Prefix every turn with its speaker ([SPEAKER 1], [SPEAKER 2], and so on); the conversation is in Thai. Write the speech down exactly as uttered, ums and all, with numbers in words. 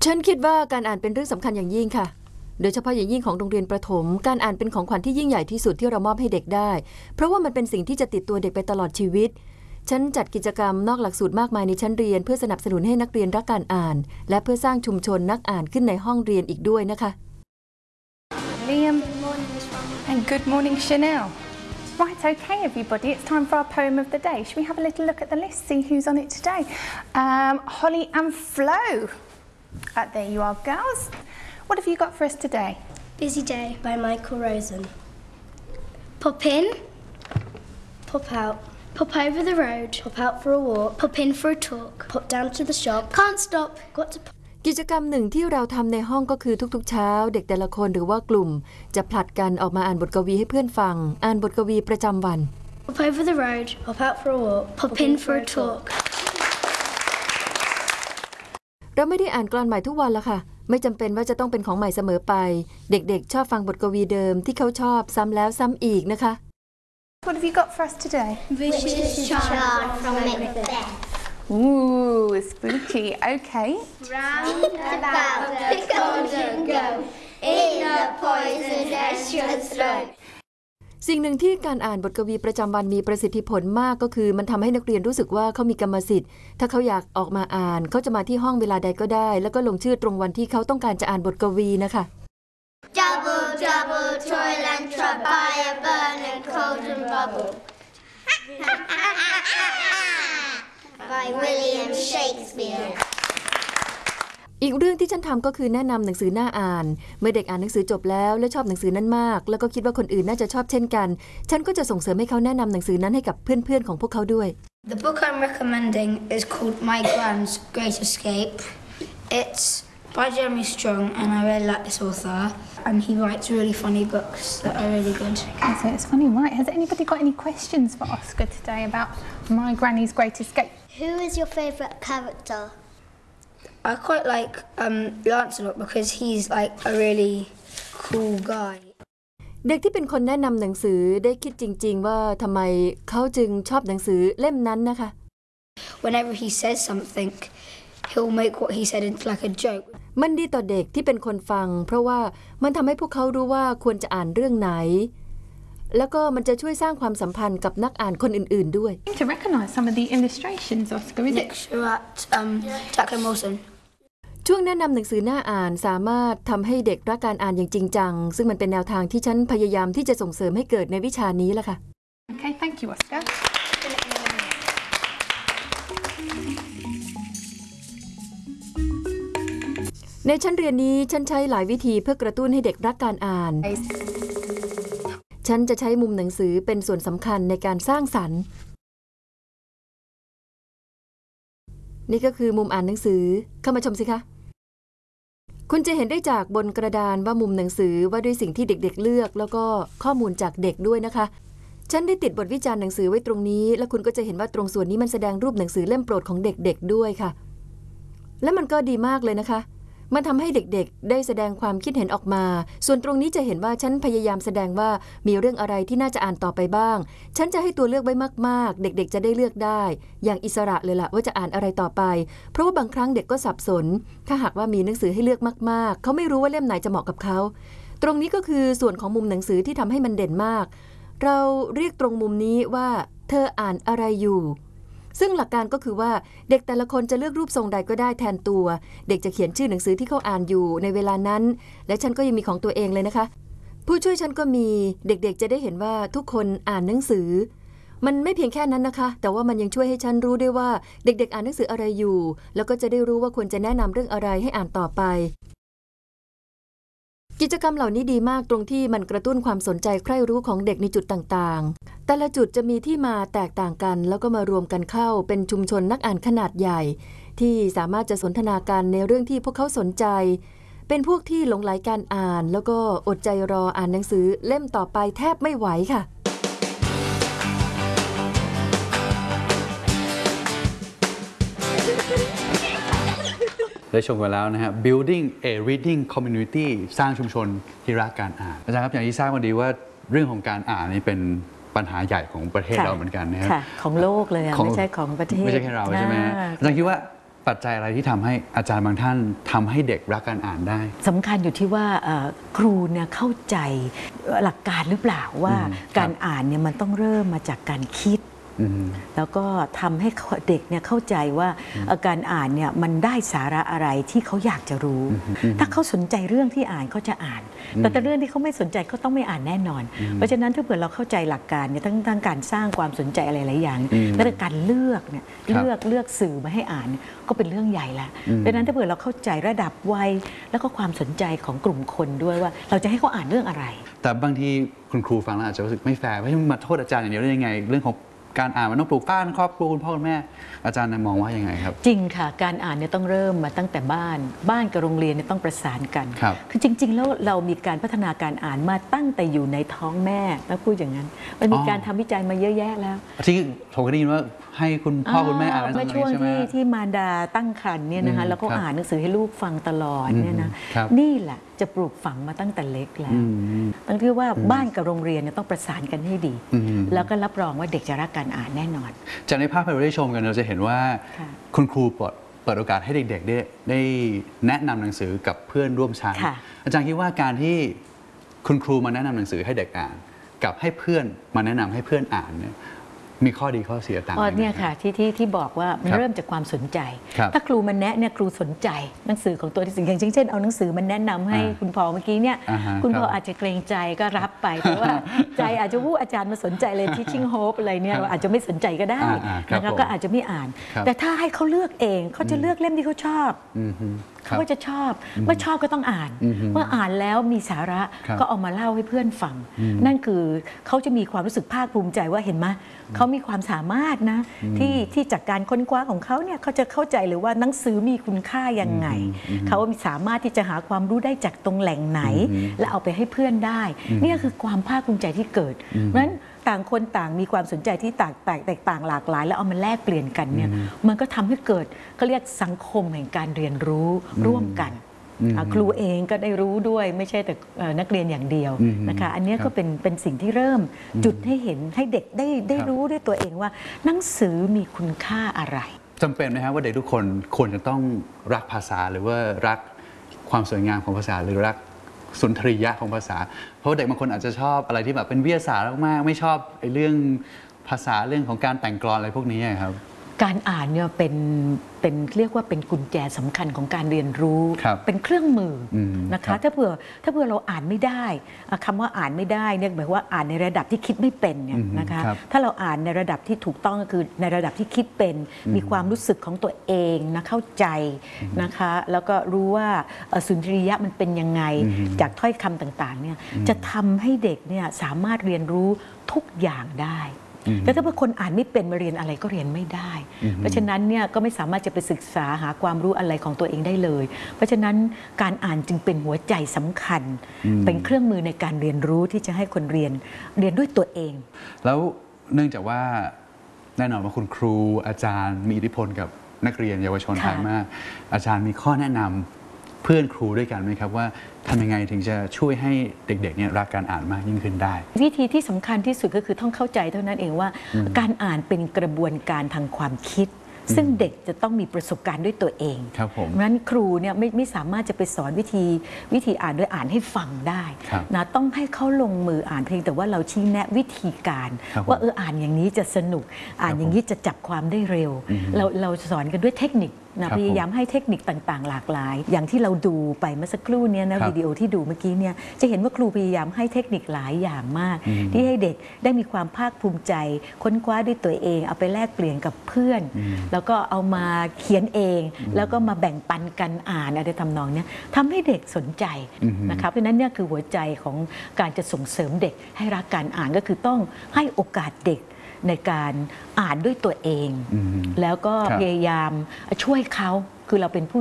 [SPEAKER 1] ฉันคิดว่าการอ่านเป็นเรื่องสำคัญอย่างยิ่งค่ะโดยเฉพาะอย่างยิ่งของโรงเรียนประถมการอ่านเป็นของขวัญที่ยิ่งใหญ่ที่สุดที่เรามอบให้เด็กได้เพราะว่ามันเป็นสิ่งที่จะติดตัวเด็กไปตลอดชีวิตฉันจัดกิจกรรมนอกหลักสูตรมากมายในชั้นเรียนเพื่อสนับสนุนให้นักเรียนรักการอ่านและเพื่อสร้างชุมชนนักอ่านขึ้นในห้องเรียนอีกด้วยนะคะ
[SPEAKER 2] Liam and good morning Chanel. Right, okay everybody, it's time for our poem of the day. Should we have a little look at the list, see who's on it today? Um, Holly and Flo. Uh, there you are, girls. What have you got for us today?
[SPEAKER 3] Busy Day by Michael Rosen. Pop in, pop out, pop over the road, pop out for a walk, pop in for a talk, pop down to the shop, can't stop, got to pop.
[SPEAKER 1] กิจกรรมหนึ่งที่เราทำในห้องก็คือทุกๆเช้าเด็กแต่ละคนหรือว่ากลุ่มจะผลัดกันออกมาอ่านบทกวีให้เพื่อนฟังอ่านบทกวีประจำวัน
[SPEAKER 3] Pop over the road, pop out for a walk, pop in for a talk.
[SPEAKER 1] เราไม่ได้อ่านกลอนใหม่ทุกวันละค่ะไม่จำเป็นว่าจะต้องเป็นของใหม่เสมอไปเด็กๆชอบฟังบทกวีเดิมที่เขาชอบซ้ำแล้วซ้ำอีกนะคะ
[SPEAKER 2] What have you got for us today?
[SPEAKER 3] Vicious Child from Macbeth.
[SPEAKER 2] Ooh, spooky. Okay.
[SPEAKER 3] Round about the cauldron go, in the poisonous throat.
[SPEAKER 1] สิ่งหนึ่งที่การอ่านบทกวีประจำวันมีประสิทธิผลมากก็คือมันทำให้นักเรียนรู้สึกว่าเขามีกรรมสิทธิ์ถ้าเขาอยากออกมาอ่านเขาจะมาที่ห้องเวลาใดก็ได้แล้วก็ลงชื่อตรงวันที่เขาต้องการจะอ่านบทกวีนะคะ
[SPEAKER 3] Double, double, toil and trouble by a burning cauldron bubble. By William Shakespeare.
[SPEAKER 1] อีกเรื่องที่ฉันทำก็คือแนะนำหนังสือน่าอ่านเมื่อเด็กอ่านหนังสือจบแล้วและชอบหนังสือนั้นมากแล้วก็คิดว่าคนอื่นน่าจะชอบเช่นกันฉันก็จะส่งเสริมให้เขาแนะนำหนังสือนั้นให้กับเพื่อนๆของพวกเขาด้วย
[SPEAKER 3] The book I'm recommending is called My Gran's Great Escape. It's by Jeremy Strong and I really like this author and he writes really funny books that are really good.
[SPEAKER 2] Okay, so it's funny, right? Has anybody got any questions for Oscar today about My Granny's Great Escape?
[SPEAKER 4] Who is your favourite character?
[SPEAKER 3] I quite like um, Lancelot because he's like a really cool guy.
[SPEAKER 1] เด็กที่เป็นคนแนะนำหนังสือได้คิดจริงๆว่าทำไมเขาจึงชอบหนังสือเล่มนั้นนะคะ
[SPEAKER 3] Whenever he says something, he'll make what he said into like a joke.
[SPEAKER 1] มันดีต่อเด็กที่เป็นคนฟังเพราะว่ามันทำให้พวกเขารู้ว่าควรจะอ่านเรื่องไหนแล้วก็มันจะช่วยสร้างความสัมพันธ์กับนักอ่านคนอื่นๆด้วย
[SPEAKER 2] To recognise some of the illustrations, Oscar, is it?
[SPEAKER 3] Lecture at um, Jackson Wilson.
[SPEAKER 1] ช่วงแนะนำหนังสือน่าอ่านสามารถทำให้เด็กรักการอ่านอย่างจริงจังซึ่งมันเป็นแนวทางที่ฉันพยายามที่จะส่งเสริมให้เกิดในวิชานี้แหละค่ะ
[SPEAKER 2] Okay, thank you, Oscar.
[SPEAKER 1] ในชั้นเรียนนี้ฉันใช้หลายวิธีเพื่อกระตุ้นให้เด็กรักการอ่านฉันจะใช้มุมหนังสือเป็นส่วนสำคัญในการสร้างสรรค์นี่ก็คือมุมอ่านหนังสือเข้ามาชมสิคะคุณจะเห็นได้จากบนกระดานว่ามุมหนังสือว่าด้วยสิ่งที่เด็กๆเลือกแล้วก็ข้อมูลจากเด็กด้วยนะคะฉันได้ติดบทวิจารณ์หนังสือไว้ตรงนี้แล้วคุณก็จะเห็นว่าตรงส่วนนี้มันแสดงรูปหนังสือเล่มโปรดของเด็กๆด้วยค่ะและมันก็ดีมากเลยนะคะมันทำให้เด็กๆได้แสดงความคิดเห็นออกมาส่วนตรงนี้จะเห็นว่าฉันพยายามแสดงว่ามีเรื่องอะไรที่น่าจะอ่านต่อไปบ้างฉันจะให้ตัวเลือกไว้มากๆเด็กๆจะได้เลือกได้อย่างอิสระเลยล่ะว่าจะอ่านอะไรต่อไปเพราะว่าบางครั้งเด็กก็สับสนถ้าหากว่ามีหนังสือให้เลือกมากๆเขาไม่รู้ว่าเล่มไหนจะเหมาะกับเขาตรงนี้ก็คือส่วนของมุมหนังสือที่ทำให้มันเด่นมากเราเรียกตรงมุมนี้ว่าเธออ่านอะไรอยู่ซึ่งหลักการก็คือว่าเด็กแต่ละคนจะเลือกรูปทรงใดก็ได้แทนตัวเด็กจะเขียนชื่อหนังสือที่เขาอ่านอยู่ในเวลานั้นและฉันก็ยังมีของตัวเองเลยนะคะผู้ช่วยฉันก็มีเด็กๆจะได้เห็นว่าทุกคนอ่านหนังสือมันไม่เพียงแค่นั้นนะคะแต่ว่ามันยังช่วยให้ฉันรู้ได้ว่าเด็กๆอ่านหนังสืออะไรอยู่แล้วก็จะได้รู้ว่าควรจะแนะนำเรื่องอะไรให้อ่านต่อไปกิจกรรมเหล่านี้ดีมากตรงที่มันกระตุ้นความสนใจใคร่รู้ของเด็กในจุดต่างๆแต่ละจุดจะมีที่มาแตกต่างกันแล้วก็มารวมกันเข้าเป็นชุมชนนักอ่านขนาดใหญ่ที่สามารถจะสนทนากันในเรื่องที่พวกเขาสนใจเป็นพวกที่หลงใหลการอ่านแล้วก็อดใจรออ่านหนังสือเล่มต่อไปแทบไม่ไหวค่ะ
[SPEAKER 5] ได้ชมกันแล้วนะฮะ building a reading community สร้างชุมชนที่รักการอ่านอาจารย์ครับอย่างที่ทราบกันดีว่าเรื่องของการอ่านนี่เป็นปัญหาใหญ่ของประเทศเราเหมือนกันนะครับ
[SPEAKER 6] ของโลกเลยไม่ใช่ของประเทศ
[SPEAKER 5] ไม่ใช่แค่เราใช่ไหมอาจารย์คิดว่าปัจจัยอะไรที่ทำให้อาจารย์บางท่านทำให้เด็กรักการอ่านได้
[SPEAKER 6] สำคัญอยู่ที่ว่าครูเนี่ยเข้าใจหลักการหรือเปล่าว่าการอ่านเนี่ยมันต้องเริ่มมาจากการคิดแล้วก็ทำให้เด็กเนี่ยเข้าใจว่าการอ่านเนี่ยมันได้สาระอะไรที่เขาอยากจะรู้ถ้าเขาสนใจเรื่องที่อ่านเขาจะอ่านแต่แต่เรื่องที่เขาไม่สนใจเขาต้องไม่อ่านแน่นอนเพราะฉะนั้นถ้าเผื่อเราเข้าใจหลักการเนี่ยทั้งทั้งการสร้างความสนใจอะไรหลายอย่างและการเลือกเนี่ยเลือกเลือกสื่อมาให้อ่านก็เป็นเรื่องใหญ่ละดังนั้นถ้าเผื่อเราเข้าใจระดับวัยแล้วก็ความสนใจของกลุ่มคนด้วยว่าเราจะให้เขาอ่านเรื่องอะไร
[SPEAKER 5] แต่บางทีคุณครูฟังแล้วอาจจะรู้สึกไม่แฟร์ว่ามาโทษอาจารย์อย่างเดียวได้ยังไงเรื่องของการอ่านมันต้องปลูกฝังครอบครัวคุณพ่อคุณแม่อาจารย์มองว่ายังไงครับ
[SPEAKER 6] จริงค่ะการอ่านเนี่ยต้องเริ่มมาตั้งแต่บ้านบ้านกับโรงเรียนเนี่ยต้องประสานกันคือจริงๆแล้วเรามีการพัฒนาการอ่านมาตั้งแต่อยู่ในท้องแม่ต้องพูดอย่างนั้นมันมีการทำวิจัยมาเยอะแยะแล้ว
[SPEAKER 5] ที่ผมก็ได้ยินว่าให้คุณพ่อคุณแม่อ่าน
[SPEAKER 6] เมื่อช่วงที่ที่มารดาตั้งครรภ์เนี่ยนะคะแล้วก็อ่านหนังสือให้ลูกฟังตลอดเนี่ยนะนี่แหละจะปลูกฝังมาตั้งแต่เล็กแล้วตั้งที่ว่าบ้านกับโรงเรียนเนี่ยต้องประสานกันให้ดีแล้วก็รับรองว่าเด็กจะรักการอ่านแน่นอน
[SPEAKER 5] จากในภาพที่เราได้ชมกันเราจะเห็นว่าคุณครูเปิดเปิดโอกาสให้เด็กๆได้ได้แนะนำหนังสือกับเพื่อนร่วมชั้นอาจารย์คิดว่าการที่คุณครูมาแนะนำหนังสือให้เด็กอ่านกับให้เพื่อนมาแนะนำให้เพื่อนอ่านเนี่ยมีข้อดีข้อเสียต่าง
[SPEAKER 6] กันเนี่ยค่ะที่ที่ที่บอกว่ามันเริ่มจากความสนใจถ้าครูมันแนะเนี่ยครูสนใจหนังสือของตัวที่สิ่งอย่างเช่นเอาหนังสือมันแนะนำให้คุณพ่อเมื่อกี้เนี่ยคุณพ่ออาจจะเกรงใจก็รับไปแต่ว่าใจอาจจะวู้อาจารย์มาสนใจเลย teaching hope อะไรเนี่ยอาจจะไม่สนใจก็ได้นะคะก็อาจจะไม่อ่านแต่ถ้าให้เขาเลือกเองเขาจะเลือกเล่มที่เขาชอบเขาก็จะชอบเมื่อชอบก็ต้องอ่านเมื่ออ่านแล้วมีสาระก็เอามาเล่าให้เพื่อนฟังนั่นคือเขาจะมีความรู้สึกภาคภูมิใจว่าเห็นไหมเขามีความสามารถนะที่ที่จากการค้นคว้าของเขาเนี่ยเขาจะเข้าใจหรือว่าหนังสือมีคุณค่ายังไงเขาสามารถที่จะหาความรู้ได้จากตรงแหล่งไหนและเอาไปให้เพื่อนได้นี่คือความภาคภูมิใจที่เกิดเพราะฉะนั้นต่างคนต่างมีความสนใจที่แตกแตกต่างหลากหลายแล้วเอามาแลกเปลี่ยนกันเนี่ยมันก็ทำให้เกิดเขาเรียกสังคมแห่งการเรียนรู้ร่วมกันครูเองก็ได้รู้ด้วยไม่ใช่แต่นักเรียนอย่างเดียวนะคะอันนี้ก็เป็นเป็นสิ่งที่เริ่มจุดให้เห็นให้เด็กได้ได้รู้ด้วยตัวเองว่าหนังสือมีคุณค่าอะไร
[SPEAKER 5] จำเป็นไหมครับว่าเด็กทุกคนควรจะต้องรักภาษาหรือว่ารักความสวยงามของภาษาหรือรักสุนทรียะของภาษาเพราะเด็กบางคนอาจจะชอบอะไรที่แบบเป็นวิทยาศาสตร์มากๆไม่ชอบไอ้เรื่องภาษาเรื่องของการแต่งกลอนอะไรพวกนี้ครับ
[SPEAKER 6] การอ่านเนี่ยเป็นเป็นเรียกว่าเป็นกุญแจสำคัญของการเรียนรู้เป็นเครื่องมือนะคะถ้าเผื่อถ้าเผื่อเราอ่านไม่ได้คำว่าอ่านไม่ได้เนี่ยหมายว่าอ่านในระดับที่คิดไม่เป็นเนี่ยนะคะถ้าเราอ่านในระดับที่ถูกต้องก็คือในระดับที่คิดเป็นมีความรู้สึกของตัวเองนะเข้าใจนะคะแล้วก็รู้ว่าสุนทรียะมันเป็นยังไงจากถ้อยคำต่างๆเนี่ยจะทำให้เด็กเนี่ยสามารถเรียนรู้ทุกอย่างได้แต่ถ้าเป็นคนอ่านไม่เป็นมาเรียนอะไรก็เรียนไม่ได้เพราะฉะนั้นเนี่ยก็ไม่สามารถจะไปศึกษาหาความรู้อะไรของตัวเองได้เลยเพราะฉะนั้นการอ่านจึงเป็นหัวใจสำคัญเป็นเครื่องมือในการเรียนรู้ที่จะให้คนเรียนเรียนด้วยตัวเอง
[SPEAKER 5] แล้วเนื่องจากว่าแน่นอนว่าคุณครูอาจารย์มีอิทธิพลกับนักเรียนเยาวชนไทยมากอาจารย์มีข้อแนะนำเพื่อนครูด้วยกันไหมครับว่าทำยังไงถึงจะช่วยให้เด็กๆเนี่ยรักการอ่านมากยิ่งขึ้นได้
[SPEAKER 6] วิธีที่สำคัญที่สุดก็คือต้องเข้าใจเท่านั้นเองว่าการอ่านเป็นกระบวนการทางความคิดซึ่งเด็กจะต้องมีประสบการณ์ด้วยตัวเอง
[SPEAKER 5] ครับผม
[SPEAKER 6] เพราะฉะนั้นครูเนี่ยไม่ไม่สามารถจะไปสอนวิธีวิธีอ่านโดยอ่านให้ฟังได้นะต้องให้เขาลงมืออ่านเพียงแต่ว่าเราชี้แนะวิธีการว่าเอออ่านอย่างนี้จะสนุกอ่านอย่างนี้จะจับความได้เร็วเราเราสอนกันด้วยเทคนิคนะพยายามให้เทคนิคต่างๆหลากหลายอย่างที่เราดูไปเมื่อสักครู่นี้นะวิดีโอที่ดูเมื่อกี้เนี่ยจะเห็นว่าครูพยายามให้เทคนิคหลายอย่างมากที่ให้เด็กได้มีความภาคภูมิใจค้นคว้าด้วยตัวเองเอาไปแลกเปลี่ยนกับเพื่อนแล้วก็เอามาเขียนเองแล้วก็มาแบ่งปันกันอ่านอะไรทำนองนี้ทำให้เด็กสนใจนะคะเพราะนั้นเนี่ยคือหัวใจของการจะส่งเสริมเด็กให้รักการอ่านก็คือต้องให้โอกาสเด็กในการอ่านด้วยตัวเองแล้วก็พยายามช่วยเขาคือเราเป็นผู้